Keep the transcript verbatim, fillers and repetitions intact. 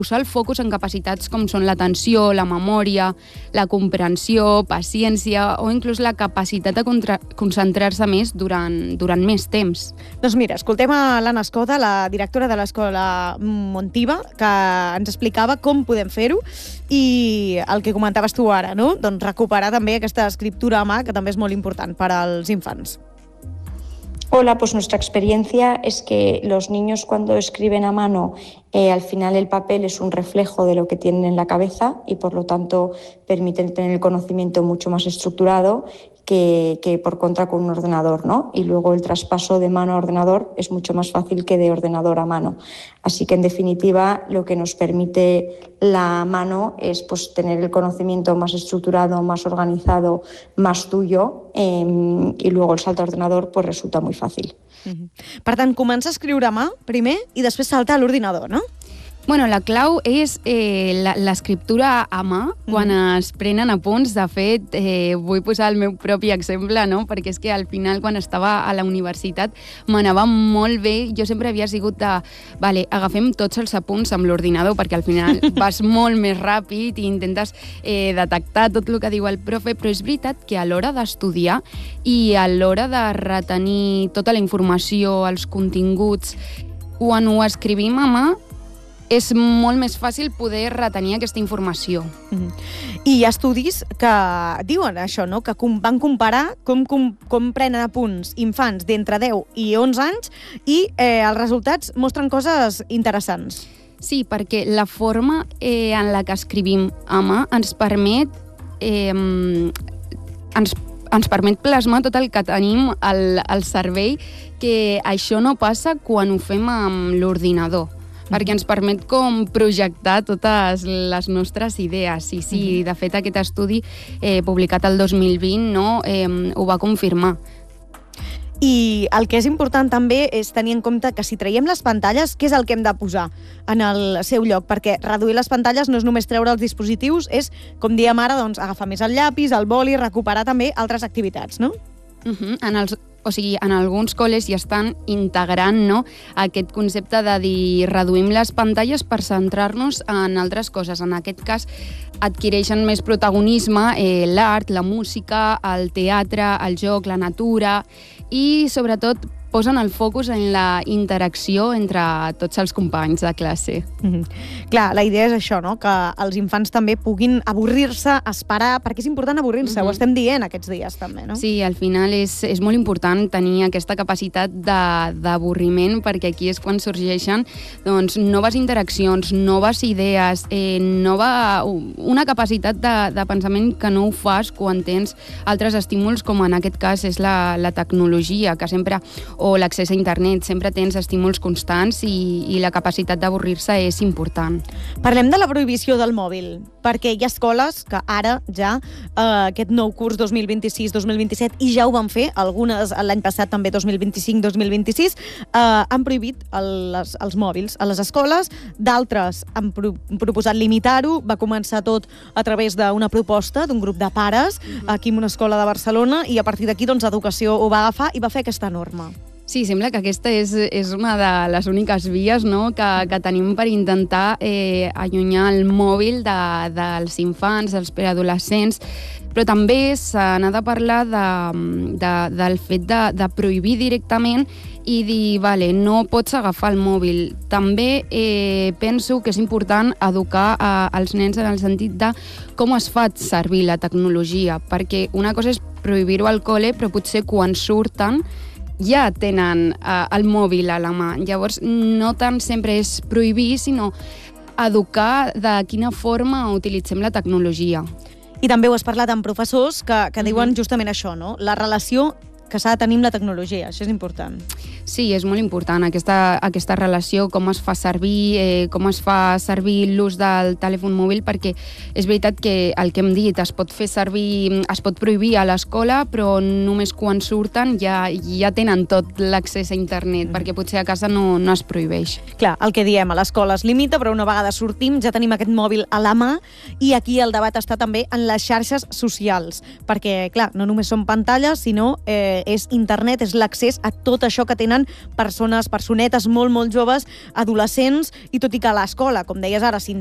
posar el focus en capacitats com són l'atenció, la memòria, la comprensió, paciència o inclús la capacitat de contra- concentrar-se més durant, durant més temps. Doncs mira, escoltem a l'Anna Escoda, la directora de l'Escola Montiva, que ens explicava com podem fer-ho i el que comentaves tu ara, no? Doncs recuperar també aquesta escriptura a mà, que també és molt important per als infants. Hola, pues nuestra experiencia es que los niños cuando escriben a mano, eh, al final el papel es un reflejo de lo que tienen en la cabeza y por lo tanto permiten tener el conocimiento mucho más estructurado que, que por contra con un ordenador, ¿no? Y luego el traspaso de mano a ordenador es mucho más fácil que de ordenador a mano. Así que en definitiva lo que nos permite la mano es pues tener el conocimiento más estructurado, más organizado, más tuyo eh, y luego el salto a ordenador pues resulta muy fàcil. Mm-hmm. Per tant, comença a escriure a mà primer i després saltar a l'ordinador, no? Bueno, la clau és eh, l'escriptura a mà quan mm. es prenen apunts. De fet, eh, vull posar el meu propi exemple, no? Perquè és que al final, quan estava a la universitat, m'anava molt bé. Jo sempre havia sigut de, vale, agafem tots els apunts amb l'ordinador, perquè al final vas molt més ràpid i intentes eh, detectar tot el que diu el profe, però és veritat que a l'hora d'estudiar i a l'hora de retenir tota la informació, els continguts, quan ho escrivim a mà, és molt més fàcil poder retenir aquesta informació. Mm-hmm. I hi ha estudis que diuen això, no? Que com, van comparar com, com, com prenen apunts infants d'entre deu i onze anys i eh, els resultats mostren coses interessants. Sí, perquè la forma eh, en la que escrivim a mà ens permet, eh, ens, ens permet plasmar tot el que tenim al, al cervell, que això no passa quan ho fem amb l'ordinador, perquè ens permet com projectar totes les nostres idees. I sí, de fet, aquest estudi eh, publicat el dos mil vint no, eh, ho va confirmar. I el que és important també és tenir en compte que si traiem les pantalles, què és el que hem de posar en el seu lloc? Perquè reduir les pantalles no és només treure els dispositius, és, com dèiem ara, doncs, agafar més el llapis, el boli, recuperar també altres activitats, no? Uh-huh. En els O sigui, en alguns col·les ja estan integrant no, aquest concepte de dir reduïm les pantalles per centrar-nos en altres coses. En aquest cas, adquireixen més protagonisme eh, l'art, la música, el teatre, el joc, la natura i, sobretot, posen el focus en la interacció entre tots els companys de classe. Mm-hmm. Clar, la idea és això, no? Que els infants també puguin avorrir-se, esperar, perquè és important avorrir-se, mm-hmm. ho estem dient aquests dies també, no? Sí, al final és, és molt important tenir aquesta capacitat d'avorriment, perquè aquí és quan sorgeixen doncs, noves interaccions, noves idees, eh, nova, una capacitat de, de pensament que no ho fas quan tens altres estímuls, com en aquest cas és la, la tecnologia, que sempre o l'accés a internet, sempre tens estímuls constants i, i la capacitat d'avorrir-se és important. Parlem de la prohibició del mòbil, perquè hi ha escoles que ara ja, eh, aquest nou curs dos mil vint-i-sis dos mil vint-i-set, i ja ho van fer, algunes l'any passat també dos mil vint-i-cinc dos mil vint-i-sis, eh, han prohibit el, les, els mòbils a les escoles, d'altres han pro, proposat limitar-ho, va començar tot a través d'una proposta d'un grup de pares, aquí en una escola de Barcelona, i a partir d'aquí doncs, Educació ho va agafar i va fer aquesta norma. Sí, sembla que aquesta és, és una de les úniques vies no, que, que tenim per intentar eh, allunyar el mòbil de, dels infants, dels preadolescents, però també se n'ha de parlar de, de, del fet de, de prohibir directament i dir, vale, no pots agafar el mòbil. També eh, penso que és important educar a, als nens en el sentit de com es fa servir la tecnologia, perquè una cosa és prohibir-ho al col·le, però potser quan surten ja tenen eh, el mòbil a la mà. Llavors, no tant sempre és prohibir, sinó educar de quina forma utilitzem la tecnologia. I també ho has parlat amb professors que, que diuen mm-hmm. justament això, no? La relació que s'ha de tenir amb la tecnologia, això és important. Sí, és molt important aquesta, aquesta relació, com es fa servir, eh, com es fa servir l'ús del telèfon mòbil, perquè és veritat que el que hem dit es pot fer servir, es pot prohibir a l'escola, però només quan surten ja, ja tenen tot l'accés a internet, mm. perquè potser a casa no, no es prohibeix. Clar, el que diem, a l'escola es limita, però una vegada sortim ja tenim aquest mòbil a la mà, i aquí el debat està també en les xarxes socials, perquè, clar, no només són pantalles, sinó eh, eh, és internet, és l'accés a tot això que tenen persones, personetes molt, molt joves, adolescents, i tot i que a l'escola, com deies ara,